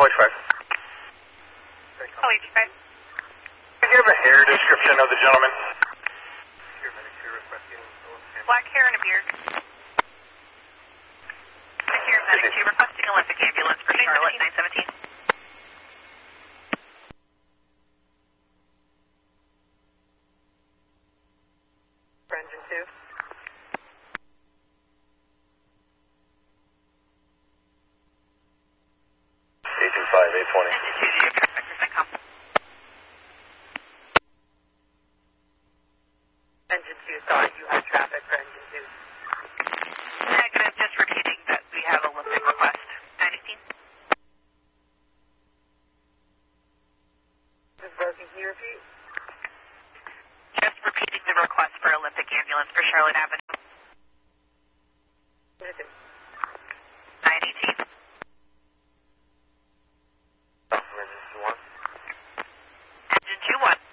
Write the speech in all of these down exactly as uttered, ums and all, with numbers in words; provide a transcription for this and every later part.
five. Oh, H five. Do you have a hair description of the gentleman? Black hair and a beard. Secure Medic two requesting Olympic ambulance for Charlotte nine seventeen. For engine two. eight two five, eight twenty. Engine two, do you have vectors that come? Engine two thought you had traffic for engine two. Negative, just repeating that we have Olympic request. nine eighteen. This is broken. Can you repeat? Just repeating the request for Olympic ambulance for Charlotte Avenue. Engine two. nine eighteen. Engine two one.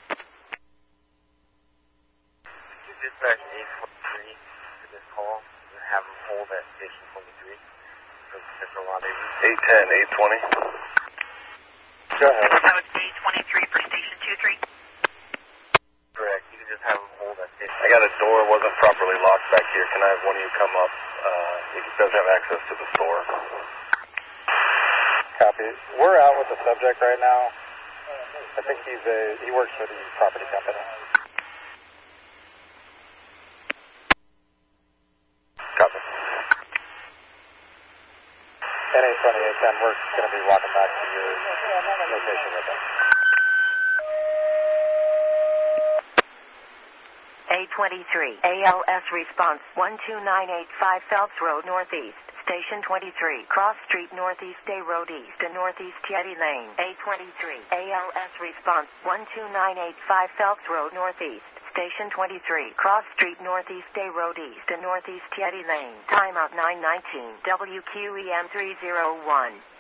You dispatch eight twenty-three to this call and have them hold at station twenty-three for Central Rendezvous. eight ten, eight twenty. Go ahead. That was A twenty-three for station two three. Correct. You can just have them hold at station. I got a door, wasn't properly locked back here. Can I have one of you come up? Uh, he does have access to the store. Copy. We're out with the subject right now. I think he's a, he works for the property company. Copy. ten eight twenty, eight ten, we're going to be walking back to your location with him. A twenty-three, A L S response one two nine eight five Phelps Road Northeast, Station twenty-three, Cross Street Northeast, Day Road East and Northeast Teddy Lane. A twenty-three, A L S response one two nine eight five Phelps Road Northeast, Station twenty-three, Cross Street Northeast, Day Road East and Northeast Teddy Lane. Timeout nine nineteen, W Q E M three zero one.